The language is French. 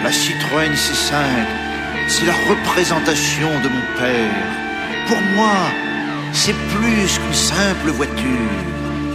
La Citroën C5, c'est la représentation de mon père. Pour moi, c'est plus qu'une simple voiture.